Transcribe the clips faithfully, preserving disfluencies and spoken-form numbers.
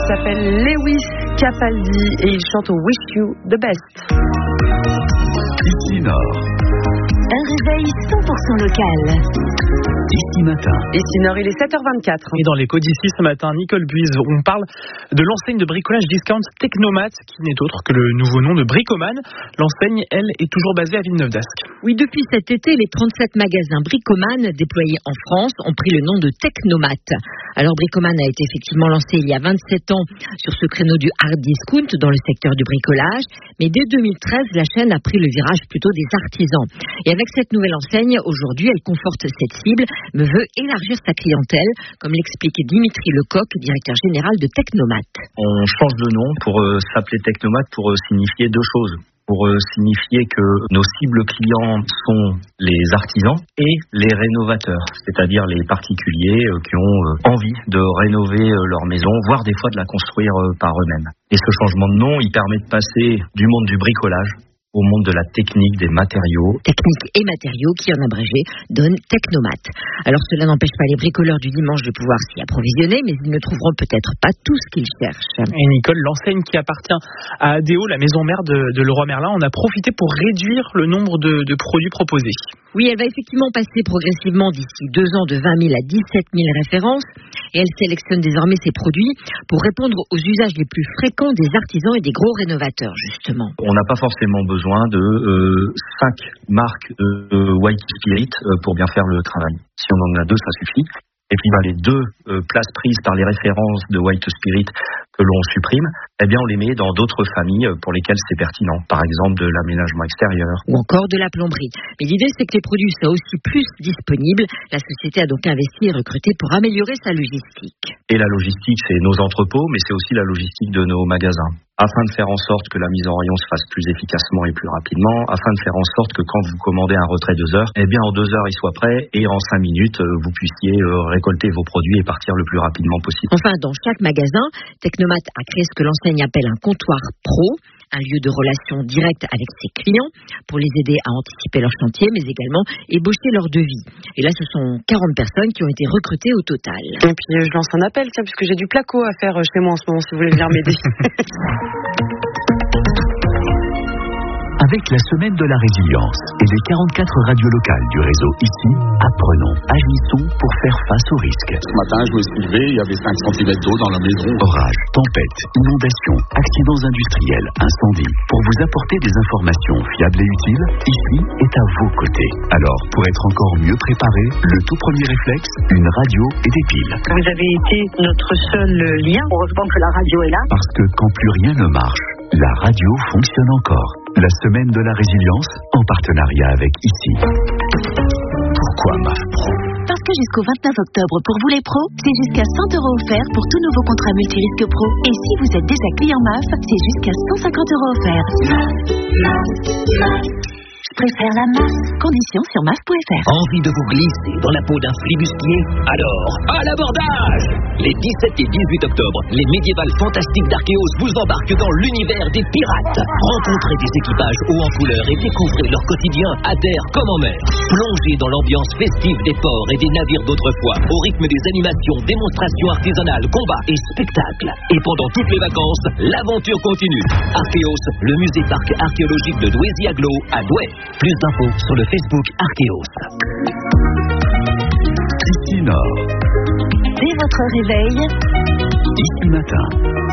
s'appelle Lewis Capaldi et il chante Wish You the Best. Ici Nord. Un réveil cent pour cent local. Ici Matin. Ici Nord, il est sept heures vingt-quatre. Et dans l'écho d'ici ce matin, Nicole Buise, on parle de l'enseigne de bricolage discount Technomat, qui n'est autre que le nouveau nom de Bricoman. L'enseigne, elle, est toujours basée à Villeneuve-d'Ascq. Oui, depuis cet été, les trente-sept magasins Bricoman déployés en France ont pris le nom de Technomat. Alors Bricoman a été effectivement lancé il y a vingt-sept ans sur ce créneau du hard discount dans le secteur du bricolage, mais dès deux mille treize, la chaîne a pris le virage plutôt des artisans. Et avec cette nouvelle enseigne, aujourd'hui, elle conforte cette cible, mais veut élargir sa clientèle, comme l'explique Dimitri Lecoq, directeur général de Technomat. On change de nom pour euh, s'appeler Technomat pour euh, signifier deux choses. Pour euh, signifier que nos cibles clients sont les artisans et les rénovateurs, c'est-à-dire les particuliers euh, qui ont euh, envie de rénover euh, leur maison, voire des fois de la construire euh, par eux-mêmes. Et ce changement de nom, il permet de passer du monde du bricolage au monde de la technique, des matériaux. Technique et matériaux qui, en abrégé, donne Technomat. Alors cela n'empêche pas les bricoleurs du dimanche de pouvoir s'y approvisionner, mais ils ne trouveront peut-être pas tout ce qu'ils cherchent. Et Nicole, l'enseigne qui appartient à Adéo, la maison mère de, de Leroy Merlin, on a profité pour réduire le nombre de, de produits proposés. Oui, elle va effectivement passer progressivement d'ici deux ans de vingt mille à dix-sept mille références et elle sélectionne désormais ses produits pour répondre aux usages les plus fréquents des artisans et des gros rénovateurs, justement. On n'a pas forcément besoin de euh, cinq marques de euh, White Spirit euh, pour bien faire le travail. Si on en a deux, ça suffit. Et puis ben, les deux euh, places prises par les références de White Spirit que l'on supprime, eh bien on les met dans d'autres familles pour lesquelles c'est pertinent. Par exemple de l'aménagement extérieur. Ou encore de la plomberie. Mais l'idée c'est que les produits soient aussi plus disponibles. La société a donc investi et recruté pour améliorer sa logistique. Et la logistique, c'est nos entrepôts, mais c'est aussi la logistique de nos magasins. Afin de faire en sorte que la mise en rayon se fasse plus efficacement et plus rapidement, afin de faire en sorte que quand vous commandez un retrait deux heures, eh bien en deux heures il soit prêt et en cinq minutes vous puissiez récolter vos produits et partir le plus rapidement possible. Enfin, dans chaque magasin, Technomat a créé ce que l'enseigne appelle un comptoir pro, un lieu de relation directe avec ses clients pour les aider à anticiper leur chantier, mais également ébaucher leur devis. Et là, ce sont quarante personnes qui ont été recrutées au total. Et puis je lance un appel, tiens, puisque j'ai du placo à faire chez moi en ce moment, si vous voulez venir m'aider. Avec la semaine de la résilience et les quarante-quatre radios locales du réseau ici, apprenons, agissons pour faire face aux risques. Ce matin, je me suis levé, il y avait cinq centimètres d'eau dans la maison. Orage, tempête, inondations, accidents industriels, incendies. Pour vous apporter des informations fiables et utiles, ici est à vos côtés. Alors, pour être encore mieux préparé, le tout premier réflexe, une radio et des piles. Vous avez été notre seul lien. Heureusement que la radio est là. Parce que quand plus rien ne marche, la radio fonctionne encore. La semaine de la résilience, en partenariat avec ici. Pourquoi M A F Pro ? Parce que jusqu'au vingt-neuf octobre, pour vous les pros, c'est jusqu'à cent euros offerts pour tout nouveau contrat multirisque pro. Et si vous êtes déjà client M A F, c'est jusqu'à cent cinquante euros offerts. Je préfère la M A F. Conditions sur M A F point F R. Envie de vous glisser dans la peau d'un flibustier ? Alors, à l'abordage ! Les dix-sept et dix-huit octobre, les médiévales fantastiques d'Archéos vous embarquent dans l'univers des pirates. Rencontrez des équipages hauts en couleur et découvrez leur quotidien à terre comme en mer. Plongez dans l'ambiance festive des ports et des navires d'autrefois, au rythme des animations, démonstrations artisanales, combats et spectacles. Et pendant toutes les vacances, l'aventure continue. Archéos, le musée-parc archéologique de Douaisis-Aglo à Douai. Plus d'infos sur le Facebook Archéos. Ici Nord. Dès votre réveil, Ici Matin.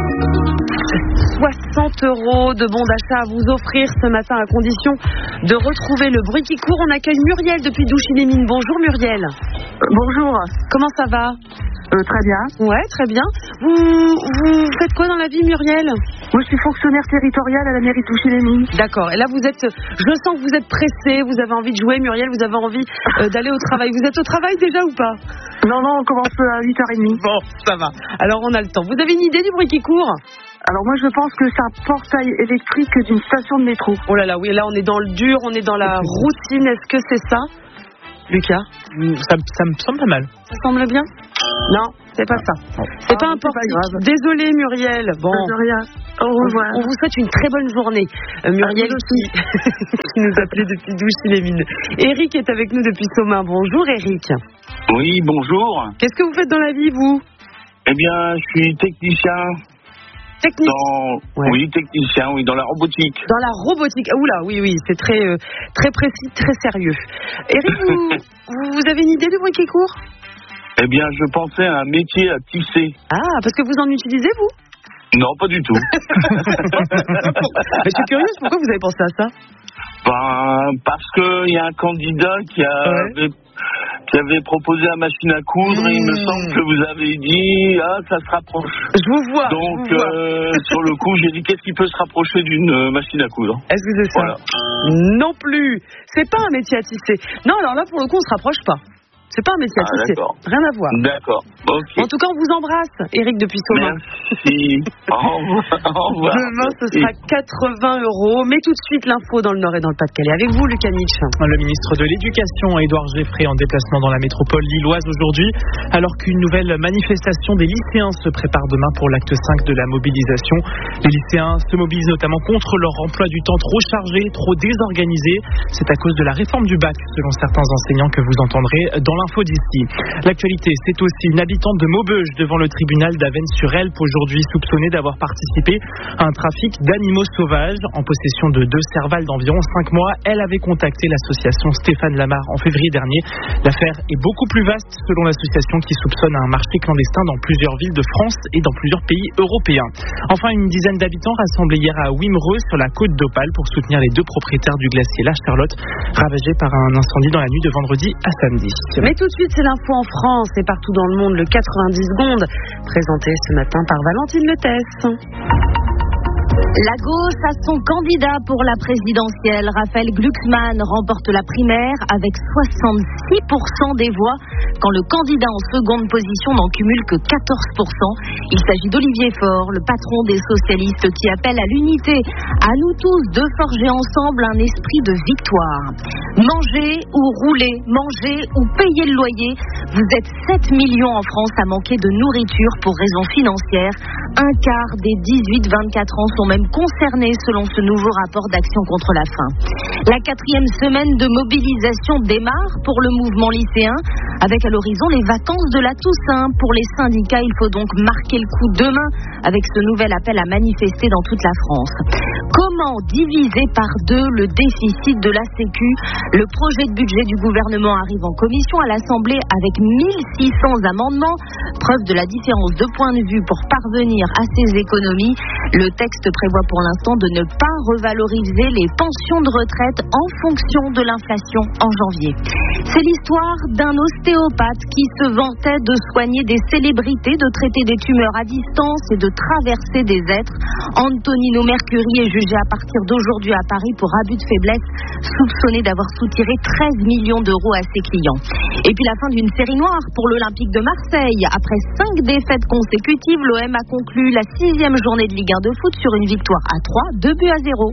soixante euros de bons d'achat à vous offrir ce matin à condition de retrouver le bruit qui court. On accueille Muriel depuis Douchy-les-Mines. Bonjour Muriel. Euh, bonjour. Comment ça va ? Euh, très bien. Ouais, très bien. Vous, vous faites quoi dans la vie, Muriel ? Moi, je suis fonctionnaire territorial à la mairie de Douchy-les-Mines. D'accord. Et là, vous êtes. Je sens que vous êtes pressée. Vous avez envie de jouer, Muriel. Vous avez envie euh, d'aller au travail. Vous êtes au travail déjà ou pas ? Non, non, on commence à huit heures trente. Bon, ça va. Alors, on a le temps. Vous avez une idée du bruit qui court ? Alors moi, je pense que c'est un portail électrique d'une station de métro. Oh là là, oui. Là, on est dans le dur. On est dans la routine. Est-ce que c'est ça ? Lucas ? Ça, ça me semble pas mal. Ça semble bien ? Non, c'est pas ça. C'est ah, pas un portique. Désolée Muriel. Bon. De rien. Au revoir. On vous souhaite une très bonne journée. Euh, Muriel qui, qui nous appelait depuis Douchy-les-Mines. Eric est avec nous depuis Somain. Bonjour Eric. Oui, bonjour. Qu'est-ce que vous faites dans la vie, vous ? Eh bien, je suis technicien Technique. Dans, ouais. Oui, technicien, oui, dans la robotique. Dans la robotique. Oula, oui, oui, c'est très, euh, très précis, très sérieux. Eric, vous, vous avez une idée du bruit qui court ? Eh bien, je pensais à un métier à tisser. Ah, parce que vous en utilisez, vous ? Non, pas du tout. Je suis curieuse, pourquoi vous avez pensé à ça ? Ben, parce qu'il y a un candidat qui, a, ouais. qui avait proposé la machine à coudre mmh. et il me semble que vous avez dit « Ah, ça se rapproche ». Je vous vois. Donc, vous vois. Euh, sur le coup, j'ai dit « Qu'est-ce qui peut se rapprocher d'une euh, machine à coudre ?» Est-ce que c'est ça ? Voilà. Non plus. C'est pas un métier à tisser. Non, alors là, pour le coup, on se rapproche pas. C'est pas un métier à tisser. Ah, rien à voir. D'accord. Okay. En tout cas, on vous embrasse, Eric depuis Soma. Merci. Au revoir. Au revoir. Demain, ce sera quatre-vingts euros. Mais tout de suite, l'info dans le Nord et dans le Pas-de-Calais. Avec vous, Lucas Nietzsche. Le ministre de l'Éducation, Édouard Geffray, en déplacement dans la métropole lilloise aujourd'hui, alors qu'une nouvelle manifestation des lycéens se prépare demain pour l'acte cinq de la mobilisation. Les lycéens se mobilisent notamment contre leur emploi du temps trop chargé, trop désorganisé. C'est à cause de la réforme du bac, selon certains enseignants, que vous entendrez dans l'info d'ici. L'actualité, c'est aussi une habitante de Maubeuge devant le tribunal d'Avesnes-sur-Helpe, aujourd'hui soupçonnée d'avoir participé à un trafic d'animaux sauvages en possession de deux servales d'environ cinq mois. Elle avait contacté l'association Stéphane Lamar en février dernier. L'affaire est beaucoup plus vaste selon l'association qui soupçonne un marché clandestin dans plusieurs villes de France et dans plusieurs pays européens. Enfin, une dizaine d'habitants rassemblés hier à Wimereux sur la côte d'Opale pour soutenir les deux propriétaires du glacier La Charlotte, ravagé par un incendie dans la nuit de vendredi à samedi. Mais tout de suite, c'est l'info en France et partout dans le monde, le quatre-vingt-dix secondes, présenté ce matin par Valentine Letès. La gauche a son candidat pour la présidentielle. Raphaël Glucksmann remporte la primaire avec soixante-six pour cent des voix, quand le candidat en seconde position n'en cumule que quatorze pour cent. Il s'agit d'Olivier Faure, le patron des socialistes, qui appelle à l'unité. À nous tous de forger ensemble un esprit de victoire. Manger ou rouler, manger ou payer le loyer. Vous êtes sept millions en France à manquer de nourriture pour raisons financières. Un quart des dix-huit vingt-quatre ans sont même concernés selon ce nouveau rapport d'Action contre la faim. La quatrième semaine de mobilisation démarre pour le mouvement lycéen, avec à l'horizon les vacances de la Toussaint. Pour les syndicats, il faut donc marquer le coup demain avec ce nouvel appel à manifester dans toute la France. Comment diviser par deux le déficit de la Sécu ? Le projet de budget du gouvernement arrive en commission à l'Assemblée avec mille six cents amendements, preuve de la différence de point de vue pour parvenir à ces économies. Le texte prévoit pour l'instant de ne pas revaloriser les pensions de retraite en fonction de l'inflation en janvier. C'est l'histoire d'un ostéopathe qui se vantait de soigner des célébrités, de traiter des tumeurs à distance et de traverser des êtres. Antonino Mercuri est jugé à partir d'aujourd'hui à Paris pour abus de faiblesse, soupçonné d'avoir soutiré treize millions d'euros à ses clients. Et puis la fin d'une série noire pour l'Olympique de Marseille. Après cinq défaites consécutives, l'O M a conclu la sixième journée de Ligue un de foot sur une victoire à trois, deux buts à zéro.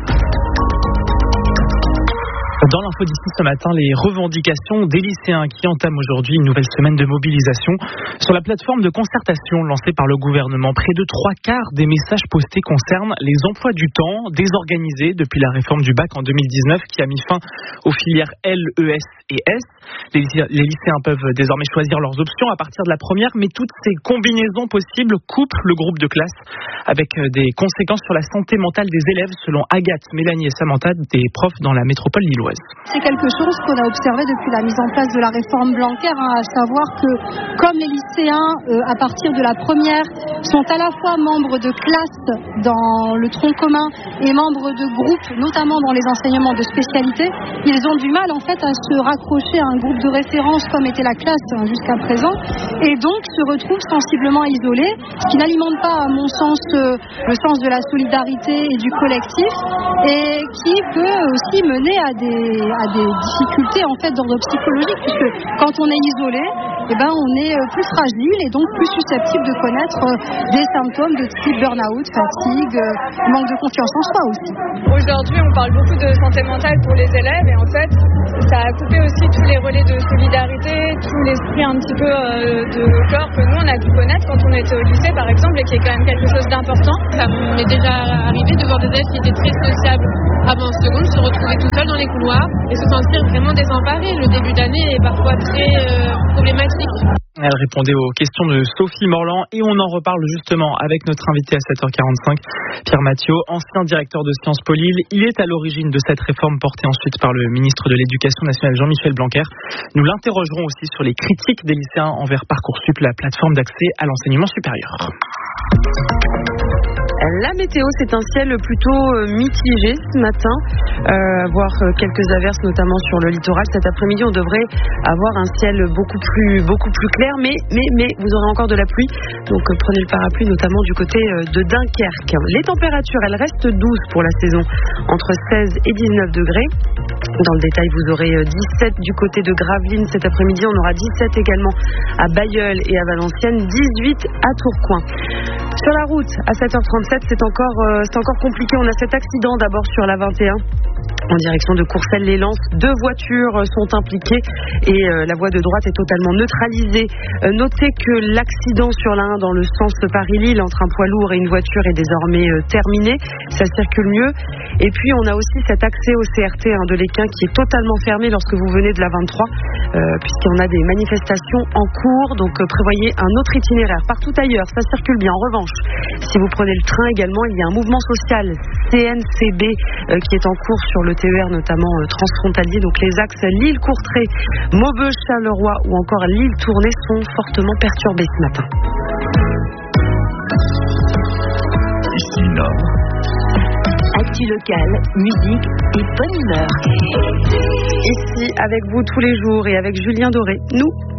Dans l'info d'ici ce matin, les revendications des lycéens qui entament aujourd'hui une nouvelle semaine de mobilisation. Sur la plateforme de concertation lancée par le gouvernement, près de trois quarts des messages postés concernent les emplois du temps désorganisés depuis la réforme du bac en deux mille dix-neuf qui a mis fin aux filières L, E S et S. Les, les lycéens peuvent désormais choisir leurs options à partir de la première, mais toutes ces combinaisons possibles coupent le groupe de classe avec des conséquences sur la santé mentale des élèves, selon Agathe, Mélanie et Samantha, des profs dans la métropole lilloise. C'est quelque chose qu'on a observé depuis la mise en place de la réforme Blanquer, hein, à savoir que comme les lycéens, euh, à partir de la première, sont à la fois membres de classe dans le tronc commun et membres de groupe, notamment dans les enseignements de spécialité, ils ont du mal en fait à se raccrocher à un groupe de référence comme était la classe hein, jusqu'à présent, et donc se retrouvent sensiblement isolés, ce qui n'alimente pas, à mon sens, euh, le sens de la solidarité et du collectif, et qui peut aussi mener à des à des difficultés en fait d'ordre psychologique, puisque quand on est isolé, eh ben, on est plus fragile et donc plus susceptible de connaître des symptômes de type burn-out, fatigue, manque de confiance en soi aussi. Aujourd'hui, on parle beaucoup de santé mentale pour les élèves et en fait, ça a coupé aussi tous les relais de solidarité, tout l'esprit un petit peu euh, de corps que nous on a pu connaître quand on était au lycée par exemple, et qui est quand même quelque chose d'important. Ça m'est déjà arrivé de voir des élèves qui étaient très sociables avant en seconde se retrouver tout seuls dans les couloirs et se sentir vraiment désemparés. Le début d'année est parfois très euh, problématique. Elle répondait aux questions de Sophie Morland et on en reparle justement avec notre invité à sept heures quarante-cinq, Pierre Mathiot, ancien directeur de Sciences Po Lille. Il est à l'origine de cette réforme portée ensuite par le ministre de l'Éducation nationale Jean-Michel Blanquer. Nous l'interrogerons aussi sur les critiques des lycéens envers Parcoursup, la plateforme d'accès à l'enseignement supérieur. La météo, c'est un ciel plutôt mitigé ce matin, euh, voire quelques averses notamment sur le littoral. Cet après-midi, on devrait avoir un ciel beaucoup plus, beaucoup plus clair, mais, mais, mais vous aurez encore de la pluie, donc prenez le parapluie notamment du côté de Dunkerque. Les températures, elles restent douces pour la saison, entre seize et dix-neuf degrés. Dans le détail, vous aurez dix-sept du côté de Gravelines cet après-midi, on aura dix-sept également à Bailleul et à Valenciennes, dix-huit à Tourcoing. Sur la route, à sept heures trente-sept, c'est encore, euh, c'est encore compliqué. On a cet accident d'abord sur la vingt et un. En direction de Courcelles-les-Lances, deux voitures sont impliquées et euh, la voie de droite est totalement neutralisée. Euh, notez que l'accident sur la un dans le sens Paris-Lille entre un poids lourd et une voiture est désormais euh, terminé. Ça circule mieux. Et puis on a aussi cet accès au C R T hein, de l'Équin qui est totalement fermé lorsque vous venez de la vingt-trois, euh, puisqu'on a des manifestations en cours. Donc euh, prévoyez un autre itinéraire. Partout ailleurs, ça circule bien. En revanche, si vous prenez le train également, il y a un mouvement social C N C B euh, qui est en cours sur le T E R, notamment euh, transfrontalier. Donc les axes Lille-Courtrai, Maubeuge-Charleroi ou encore Lille-Tournai sont fortement perturbés ce matin. Ici Nord. Actu locale, musique et bonne humeur. Ici avec vous tous les jours et avec Julien Doré, nous